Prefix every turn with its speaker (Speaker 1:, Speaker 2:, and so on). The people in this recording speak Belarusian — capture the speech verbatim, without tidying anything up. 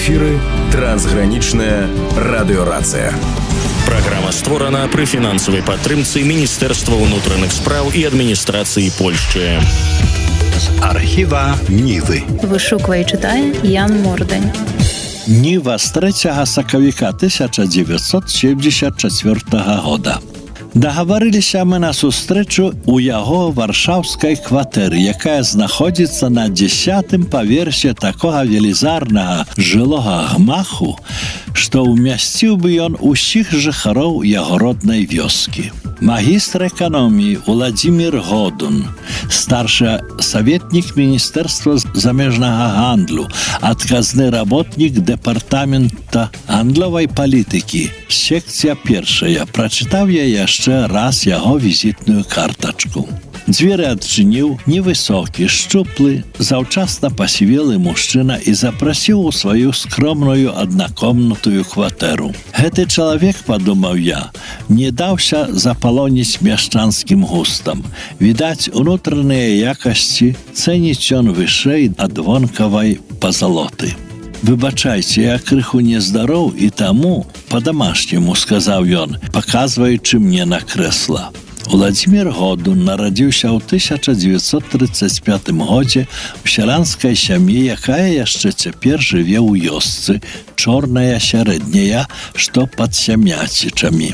Speaker 1: эфіры трансгранічная радыёрацыя.
Speaker 2: Праграма створана пры фінансавай падтрымцы Міністэрства ўнутраных спраў і адміністрацыі Польшчы.
Speaker 3: З архіва Нівы.
Speaker 4: Вышуквае і чытае Ян Мордань.
Speaker 3: Ніва з трэцяга сакавіка тысяча дзевяцьсот сямдзесят чацвёртага года. Дагаварыліся мы на сустрэчу ў яго варшаўскай кватэры, якая знаходзіцца на дзясятым паверсе такога велізарнага жылога гмаху, што ўмясціў бы ён усіх жыхароў яго роднай вёскі. Магістр эканоміі Уладзімір Годун, старшы саветнік Міністэрства замежнага гандлю, адказны работнік дэпартамента гандлёвай палітыкі, секцыя першая, прачытаў я яшчэ раз яго візітную картачку. Дзверы адчыніў невысокі, шчуплы, заўчасна пасівелы мужчына і запрасіў у сваю скромную аднакомнатую кватэру. Гэты чалавек, падумаў я, не даўся запалоніць мяшчанскім густам. Відаць, унутраныя якасці цэніць ён вышэй ад вонкавай пазалоты. «Выбачайце, я крыху нездароў і таму, па-дамашняму», сказаў ён, паказваючы мне на крэсла. Уладзімір Годун нарадзіўся ў тысяча дзевяцьсот трыццаць пятым годзе ў сялянскай сям'і, якая яшчэ цяпер жыве ў вёсцы, чорная сярэдняя, што пад Сямяцічамі.